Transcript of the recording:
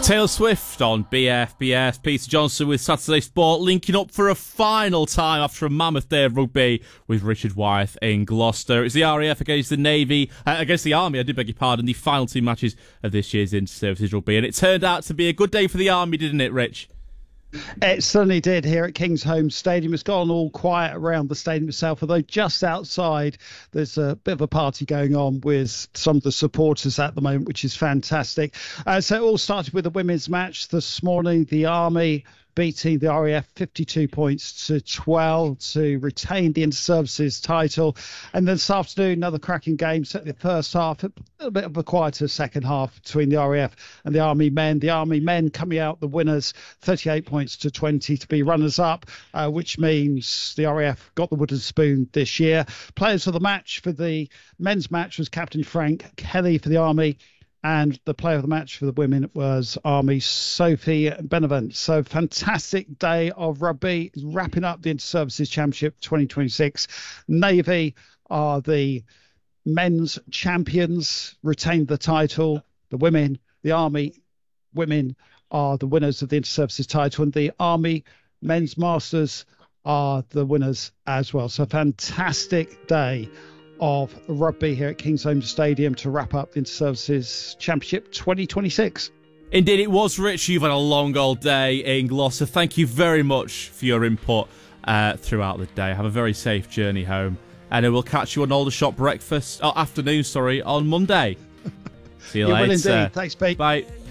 Taylor Swift on BFBS. Peter Johnson with Saturday Sport, linking up for a final time after a mammoth day of rugby with Richard Wyeth in Gloucester. It's the RAF against the Navy, against the Army, I do beg your pardon, the final two matches of this year's Inter-Services Rugby. And it turned out to be a good day for the Army, didn't it, Rich? It certainly did here at Kingsholm Stadium. It's gone all quiet around the stadium itself, although just outside there's a bit of a party going on with some of the supporters at the moment, which is fantastic. So it all started with a women's match this morning. The Army beating the RAF 52 points to 12 to retain the Inter-Services title. And then this afternoon, another cracking game. Certainly the first half, a little bit of a quieter second half between the RAF and the Army men. The Army men coming out the winners, 38 points to 20 to be runners-up, which means the RAF got the wooden spoon this year. Players of the match for the men's match was Captain Frank Kelly for the Army, and the player of the match for the women was Army Sophie Benevent. So fantastic day of rugby, wrapping up the Inter-Services Championship 2026. Navy are the men's champions, retained the title. The Army women are the winners of the Inter-Services title, and the Army men's masters are the winners as well. So fantastic day of rugby here at Kingsholm Stadium to wrap up the Inter-Services Championship 2026. Indeed it was, Rich. You've had a long old day in Gloucester. Thank you very much for your input throughout the day. Have a very safe journey home, and we'll catch you on Aldershot afternoon on Monday. See you later. You will indeed. Thanks, Pete. Bye.